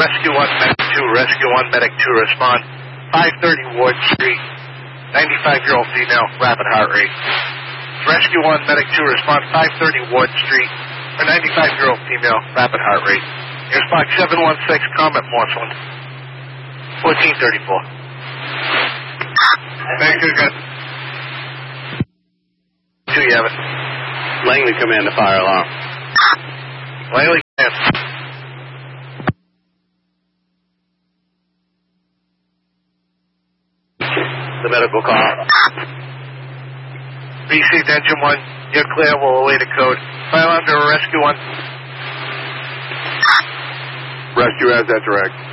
Rescue 1, Medic 2, Rescue 1, Medic 2, respond. 530 Ward Street, 95-year-old female, rapid heart rate. Rescue 1, Medic 2, respond. 530 Ward Street, or 95-year-old female, rapid heart rate. Here's Fox 716, Comet Morse 1, 1434. Thank you, good. 2, you have it. Langley, command the fire alarm. Langley, command. The medical call. BC Engine 1, you're clear. We'll await a code. File under Rescue 1. Rescue has that direct.